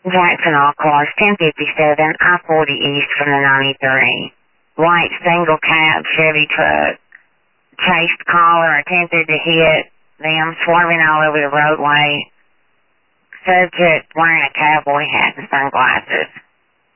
Jackson all cars, 1057, I-40 east from the 93. White single cab Chevy truck. Chased caller, attempted to hit them, swerving all over the roadway. Subject wearing a cowboy hat and sunglasses.